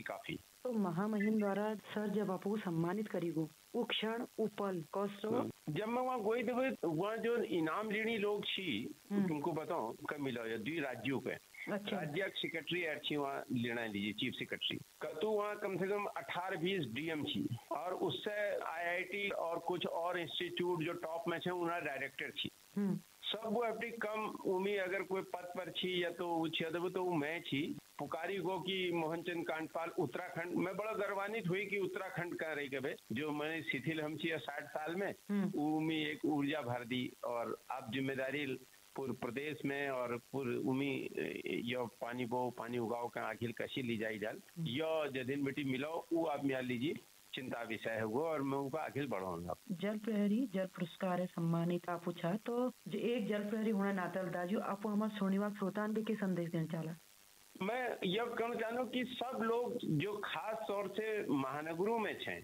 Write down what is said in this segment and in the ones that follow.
काफी। तो महामहिम द्वारा सर जब आपको सम्मानित करेगो वो क्षण उपल कौशो जब मैं वहाँ गई तो वहाँ जो इनाम लेनी लोग छी तुमको बताऊं कब मिला द्वि राज्यों के अच्छा राज्य सेक्रेटरी अच्छी वहाँ लेना लीजिए चीफ सेक्रेटरी कतु वहाँ कम से कम 18-20 डीएम छी और उससे आईआईटी और कुछ और इंस्टीट्यूट जो टॉप में छे उन्हें डायरेक्टर छी सब वो अपनी कम उम्मीद अगर कोई पद पर छी या तो तो मैं छी पुकारी गो की मोहनचंद कांडपाल उत्तराखंड में बड़ा गर्वान्वित हुई कि उत्तराखंड का रही के जो मैंने शिथिल हम छी 60 साल में उमी एक ऊर्जा भर दी और अब जिम्मेदारी पूरे प्रदेश में और पूरे उमी यो पानी उगाओ का आखिर कशी ली जाई जाल यो जदिन बेटी मिलो वो आप मिला लीजिए चिंता विषय होगा और मैं उनका आखिर बढ़ाऊंगा। जल प्रहरी जल पुरस्कार सम्मानित आप पूछा तो एक जल प्रहरी होना नातल दाजू आप हमारे सोनीवाग श्रोतान भी के संदेश देना चाला। मैं यह कहना चाहूँ कि सब लोग जो खास तौर से महानगरों में छे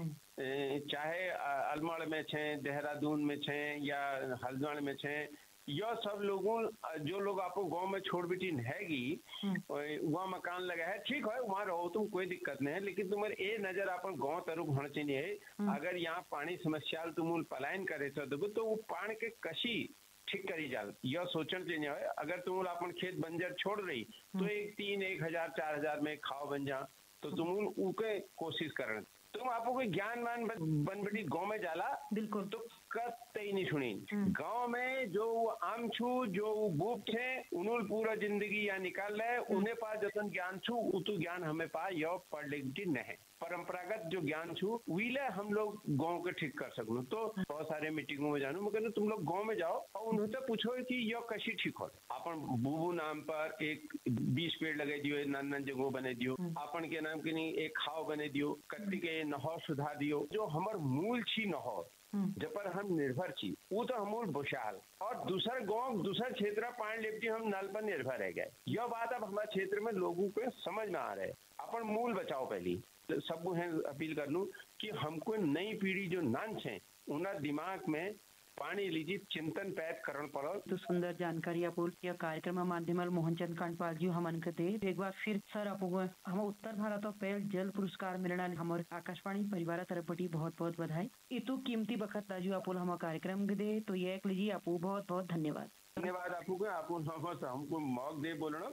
चाहे अलमड़ में छे देहरादून में छे या हल्द्वानी में छे यह सब लोगों जो लोग आपको गांव में छोड़ बेटी हैगी वहाँ मकान लगा है ठीक है वहाँ रहो तुम कोई दिक्कत नहीं है लेकिन तुम्हारे ए नजर अपन गांव तरफ होना चाहिए है अगर यहाँ पानी समस्या तुम पलायन करे तो वो पानी के कशी ठीक करी जाल यह सोचना चाहिए है अगर तुम अपन खेत बंजर छोड़ रही तो 1,000 4,000 में खाओ बन जा तो तुम उनके कोशिश करना तुम आपको कोई ज्ञान मान बन बेटी गाँव में जाला बिल्कुल तो कतई नहीं सुनी गांव में जो आम छू जो बूप छे उन्होंने पूरा जिंदगी यहाँ निकाल रहे उन्हें पास जतन ज्ञान छू उतु ज्ञान हमें पास यह पढ़ लिख नहीं परंपरागत जो ज्ञान छू वीले हम लोग गांव के ठीक कर सकूं तो बहुत सारे मीटिंगों में जानू मैं कहते तुम लोग गांव में जाओ और उन्हें पूछो कि यह कशी ठीक हो अपन बुबू नाम पर एक 20 पेड़ लगे दियो नन जगह बने दियो अपन के नाम के नहीं एक खाव बने दियो कट्टी के नहर सुधार दियो जो हमार मूल छी नहर जब पर हम निर्भर छी वो तो हम बुशाल और दूसरा गांव दूसरा क्षेत्र पानी लेपटी हम नल पर निर्भर रह गए यह बात अब हमारे क्षेत्र में लोगों को समझ में आ रहा है अपन मूल बचाओ पहली सबको है अपील कर लूं कि हमको नई पीढ़ी जो नान है उन्हें दिमाग में पानी लीजिए चिंतन पैद करण पड़ो। तो सुंदर जानकारी आप यह कार्यक्रम माध्यम मोहनचंद कांडपाल जी हमन के दे एक बार फिर सर आप हम उत्तर भारत और पहल जल पुरस्कार मिलना हमारे आकाशवाणी परिवार तरफ बटी बहुत बहुत बधाई इतु कीमती बखत ताजू आप हम कार्यक्रम के दे तो ये लीजिए आप बहुत बहुत धन्यवाद। धन्यवाद आपको हमको मौक दे बोलना।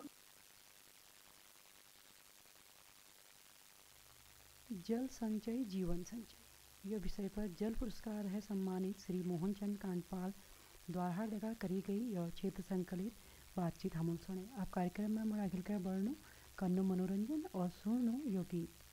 जल संचय जीवन संचय यह विषय पर जल पुरस्कार है सम्मानित श्री मोहनचंद कांडपाल द्वारा लगा करी गई यह क्षेत्र संकलित बातचीत हम सुने। आप कार्यक्रम में हमारा अखिल कर बढ़नु कन्नो मनोरंजन और सुनो यो गीत।